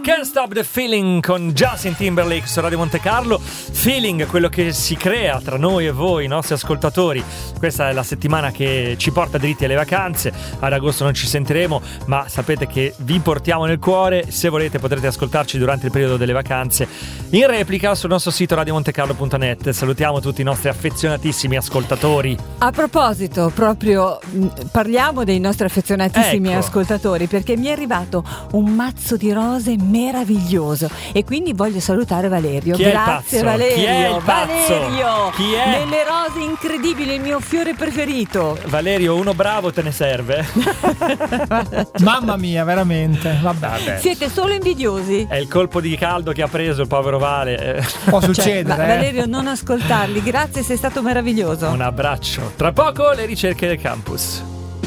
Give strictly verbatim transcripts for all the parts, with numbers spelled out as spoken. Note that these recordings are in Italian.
Can't Stop the Feeling con Justin Timberlake su Radio Monte Carlo. Feeling, quello che si crea tra noi e voi, i nostri ascoltatori. Questa è la settimana che ci porta dritti alle vacanze. Ad agosto non ci sentiremo, ma sapete che vi portiamo nel cuore. Se volete potrete ascoltarci durante il periodo delle vacanze in replica sul nostro sito radio monte carlo punto net. Salutiamo tutti i nostri affezionatissimi ascoltatori. A proposito, proprio parliamo dei nostri affezionatissimi ecco. ascoltatori, perché mi è arrivato un mazzo di rose meraviglioso e quindi voglio salutare Valerio. Chi è Grazie il pazzo? Valerio. Chi è il pazzo? Valerio, Chi è? nelle rose incredibili, il mio fiore preferito. Valerio, uno bravo te ne serve. Mamma mia, veramente. Vabbè. Vabbè. Siete solo invidiosi. È il colpo di caldo che ha preso il povero Vale. Può Cioè, succedere. ma eh. Valerio, non ascoltarli. Grazie, sei stato meraviglioso. Un abbraccio. Tra poco le ricerche del campus.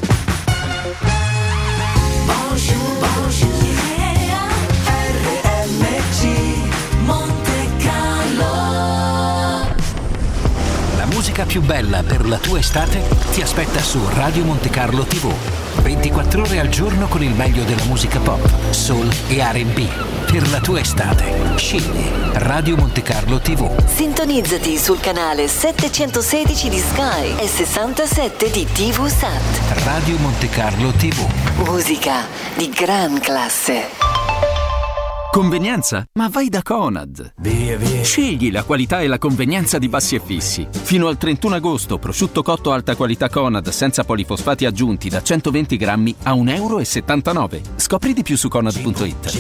La musica più bella per la tua estate ti aspetta su Radio Monte Carlo tivù. ventiquattro ore al giorno con il meglio della musica pop, soul e R and B. Per la tua estate, scegli Radio Monte Carlo tivù. Sintonizzati sul canale settecentosedici di Sky e sessantasette di T V Sat. Radio Monte Carlo tivù. Musica di gran classe. Convenienza? Ma vai da Conad. Via, via. Scegli la qualità e la convenienza di Bassi e Fissi. Fino al trentuno agosto, prosciutto cotto alta qualità Conad senza polifosfati aggiunti da centoventi grammi a un euro e settantanove. Scopri di più su conad punto it.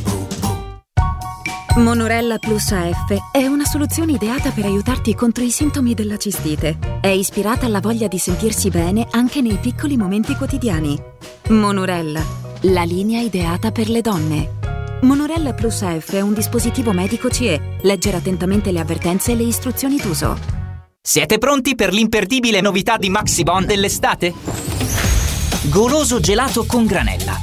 Monorella Plus A F è una soluzione ideata per aiutarti contro i sintomi della cistite. È ispirata alla voglia di sentirsi bene anche nei piccoli momenti quotidiani. Monorella, la linea ideata per le donne. Monorella Plus A F è un dispositivo medico C E. Leggere attentamente le avvertenze e le istruzioni d'uso. Siete pronti per l'imperdibile novità di Maxibon dell'estate? Goloso gelato con granella,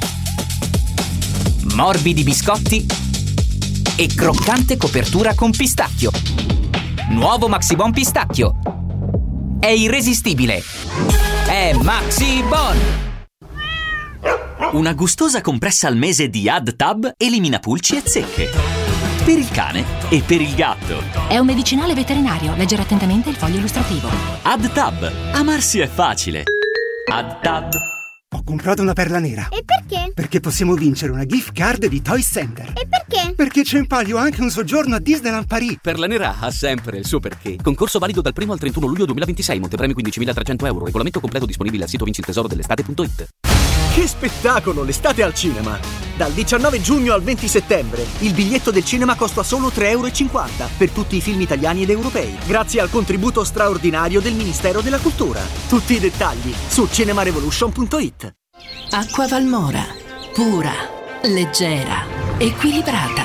morbidi biscotti e croccante copertura con pistacchio. Nuovo Maxibon pistacchio. È irresistibile. È Maxibon. Una gustosa compressa al mese di AdTab elimina pulci e zecche. Per il cane e per il gatto. È un medicinale veterinario. Leggere attentamente il foglio illustrativo. AdTab. Amarsi è facile. AdTab. Ho comprato una perla nera. E perché? Perché possiamo vincere una gift card di Toy Center. E perché? Perché c'è in palio anche un soggiorno a Disneyland Paris. Perla nera ha sempre il suo perché. Concorso valido dal primo al trentuno luglio duemilaventisei. Montepremi quindicimilatrecento euro. Regolamento completo disponibile al sito vinci il tesoro dell'estate punto it. Che spettacolo, l'estate al cinema! Dal diciannove giugno al venti settembre il biglietto del cinema costa solo tre euro e cinquanta per tutti i film italiani ed europei, grazie al contributo straordinario del Ministero della Cultura. Tutti i dettagli su cinemarevolution punto it. Acqua Valmora, pura, leggera, equilibrata.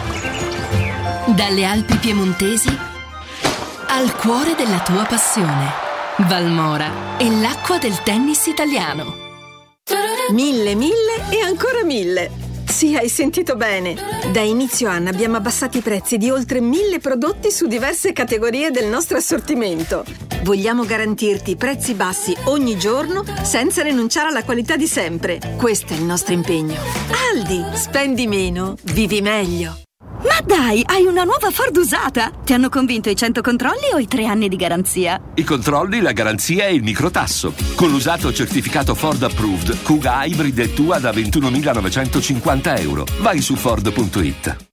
Dalle Alpi piemontesi al cuore della tua passione. Valmora è l'acqua del tennis italiano. Mille, mille e ancora mille. Sì, hai sentito bene. Da inizio anno abbiamo abbassato i prezzi di oltre mille prodotti su diverse categorie del nostro assortimento. Vogliamo garantirti prezzi bassi ogni giorno senza rinunciare alla qualità di sempre. Questo è il nostro impegno. Aldi, spendi meno, vivi meglio. Ma dai, hai una nuova Ford usata! Ti hanno convinto i cento controlli o i tre anni di garanzia? I controlli, la garanzia e il microtasso. Con l'usato certificato Ford Approved, Kuga Hybrid è tua da ventunomilanovecentocinquanta euro. Vai su Ford punto it.